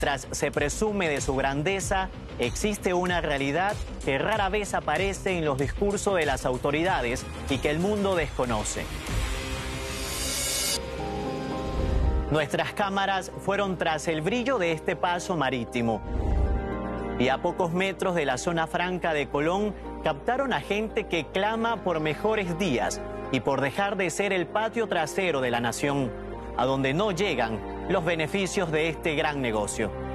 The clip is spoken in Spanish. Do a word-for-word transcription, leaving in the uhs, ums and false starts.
Mientras se presume de su grandeza, existe una realidad que rara vez aparece en los discursos de las autoridades y que el mundo desconoce. Nuestras cámaras fueron tras el brillo de este paso marítimo. Y a pocos metros de la zona franca de Colón, captaron a gente que clama por mejores días y por dejar de ser el patio trasero de la nación, a donde no llegan los beneficios de este gran negocio.